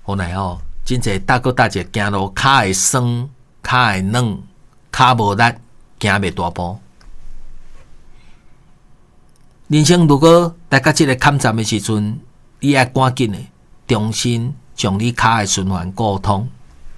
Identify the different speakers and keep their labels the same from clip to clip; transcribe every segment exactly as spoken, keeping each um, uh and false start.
Speaker 1: 后来哦，真侪大哥大姐行路骹会酸，骹会软，骹无力，行袂大步。人生如果来到这个坎站的时阵，你要赶紧的重新将你骹的循环沟通。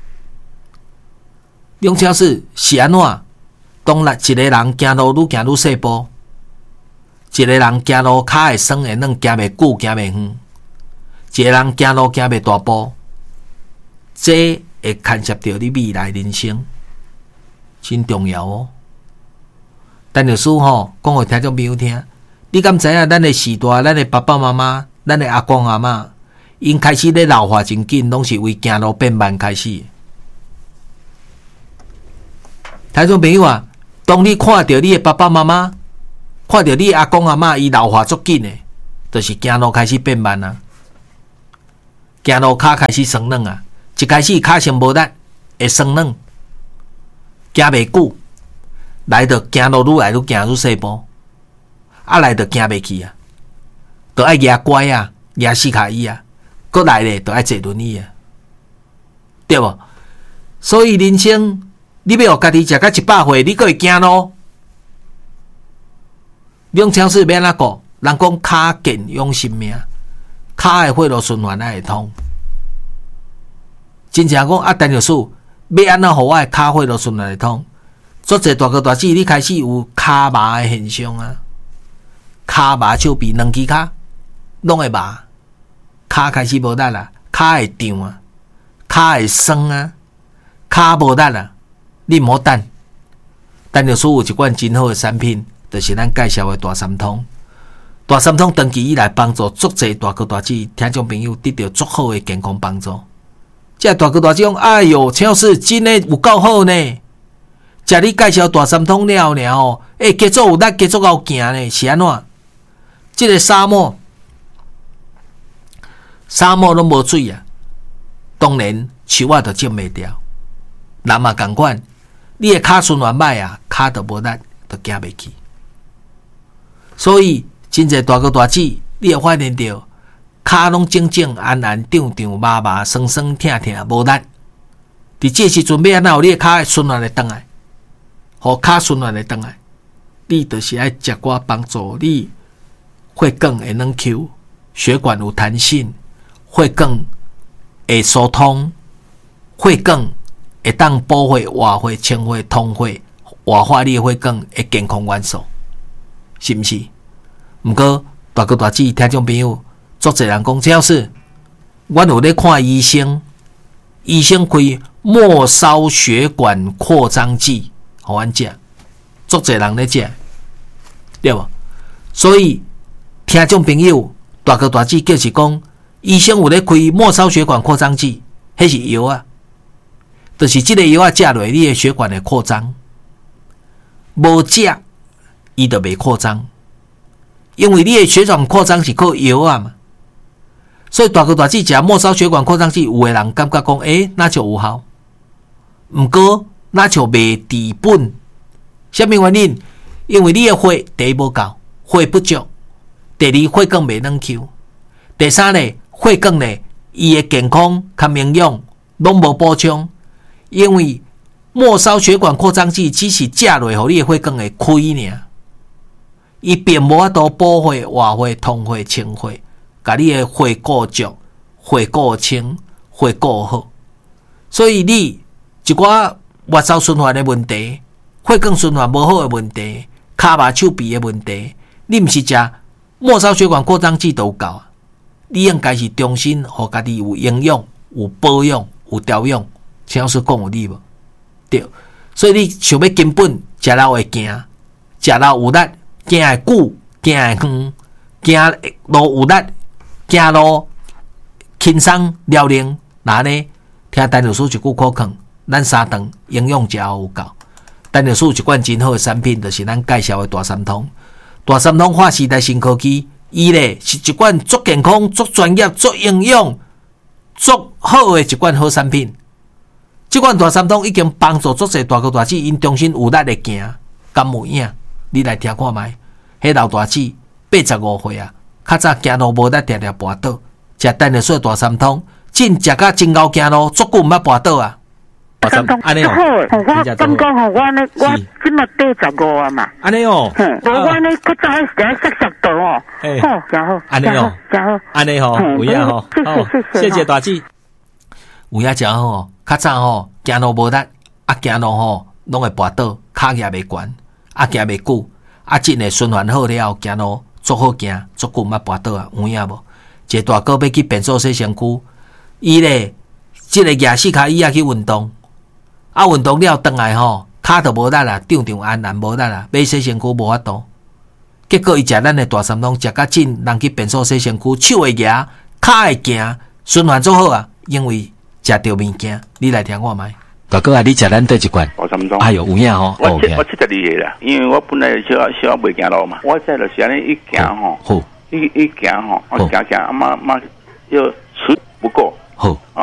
Speaker 1: 两条是是安怎？当然，一个人行路愈行愈细步，一个人行路骹会酸会软，行袂久，行袂远。一个人行路行袂大步，这会牵涉到你未来人生，真重要哦。但律师吼讲互听众朋友听，你敢知影咱的时代，咱的爸爸妈妈，咱的阿公阿嬷，因开始咧老化真紧，拢是为行路变慢开始。听众朋友啊，当你看到你的爸爸妈妈，看到你的阿公阿嬷，伊老化足紧的，就是行路开始变慢啊。行路骹开始酸软啊，一开始骹先无力，会酸软，行袂久，来到行路愈来愈行愈细步，啊来到行袂去啊，就爱举拐啊，举四脚椅啊，搁来咧就爱坐轮椅啊，对无？所以人生你要互家己食到一百岁，你搁会行路？两条是免哪个？人讲骹健养性命。骹的血路循环爱会通，真正讲啊，陈律师要安怎互我的骹血路循环会通？做者大哥大姐，你开始有骹麻的现象啊，骹麻手臂两支骹拢会麻，骹开始无力啦，骹会胀啊，骹会酸啊，骹无力啦，你毋好等。陈律师有一款真好的产品，就是咱介绍的大三通。大三通长期以来帮助足侪大哥大姐听众朋友得到足好的健康帮助。这大哥大姐讲，哎哟，陈老师真的有够好呢！食你介绍大三通了了哦，诶，继续有力，继续有行呢，是安怎？这个沙漠，沙漠拢无水啊，当然树仔就种袂掉。人嘛同款，你的骹循环歹啊，骹就无力，就行袂去。所以真侪大哥大姐，你会发现到骹拢整整安安胀胀麻麻酸酸疼疼无力。伫这时阵要安怎有你的骹循环会转来，互骹循环会转来，你就是爱食寡帮助你血管会软 Q， 血管有弹性，血管会疏通，血管会当补血、活血、清血、通血、活化你的血管的健康元素，是毋是？毋过大哥大姐听众朋友，足侪人讲，这要是阮有咧看医生，医生开末梢血管扩张剂，互阮食，足侪人咧食，对无？所以听众朋友，大哥大姐就是讲，医生有咧开末梢血管扩张剂，迄是药啊，就是即个药啊，食落你的血管会扩张，无食伊就袂扩张。因为你的血管扩张是靠药啊嘛，所以大哥大姐食末梢血管扩张剂，有的人感觉讲，诶，那就有效，毋过那就未治本。什么原因？因为你的血第一无够，血不足；第二血管未软 Q；第三呢，血管呢，伊的健康甲营养拢无补充，因为末梢血管扩张剂只是食落，互你的血管会开尔。伊并无法度补血、活血、通血、清血，甲你的血固足、血固清、血固好。所以你一寡末梢循环的问题、血管循环无好的问题、骹麻手臂的问题，你毋是食末梢血管扩张剂都有够啊！你应该是重新互家己有营养、有保养、有调养。请老师讲有理无？对，所以你想要根本食了会行，食了有力。行会久，行会远，行路有力，行路轻松了灵。那呢？听陈律师一句口劝，咱三顿营养食有够。陈律师有一款真好的产品，就是咱介绍的大三通。大三通划时代新科技，伊咧是一款足健康、足专业、足营养、足好的一款好产品。这款大三通已经帮助足侪大哥大姐因重新有力的行，敢有影？你来听看卖，迄老大姐八十五岁啊，较早行路无力，常常跋倒，食陈律师大三通， 真食甲真高行路，足久毋捌跋倒啊！
Speaker 2: 安尼哦，我感觉吼，我呢，我即麦八十五啊嘛。
Speaker 3: 安尼哦，
Speaker 2: 我我呢，较早时间识识到哦，好，真好，
Speaker 3: 安尼哦，
Speaker 2: 真好，
Speaker 3: 安尼吼，有影吼，好，谢谢大姐。
Speaker 1: 有影真好哦，较早吼行路无力，啊行路吼拢会跋倒，骹举袂悬，啊行袂久，啊真诶循环好了后，行路足好行，足久毋捌跋倒啊，有影无？一个大哥要去便所洗身躯，伊咧即个举四骹椅仔去运动。啊，运动了转来吼，骹就无力啦，张张安然无力啦，要洗身躯无法度。结果伊食咱的大三拢食甲紧，人去便所洗身躯，手会举，骹会行，循环做好啊。因为食着物件，你来听我麦。大哥啊，你食咱倒一罐？
Speaker 4: 大三钟。
Speaker 1: 哎呦，有影吼。
Speaker 4: 我七我七十二岁啦，因为我本来小小袂行路嘛，我在就是安尼一行吼，
Speaker 1: 好，
Speaker 4: 一一行吼，我行行啊妈妈又吃不够。
Speaker 1: 好，
Speaker 4: 啊